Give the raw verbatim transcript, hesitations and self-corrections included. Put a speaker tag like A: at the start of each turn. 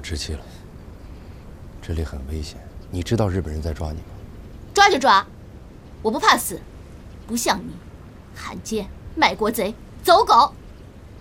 A: 知气了，这里很危险，你知道日本人在抓你吗？
B: 抓就抓，我不怕死，不像你，汉奸、卖国贼、走狗。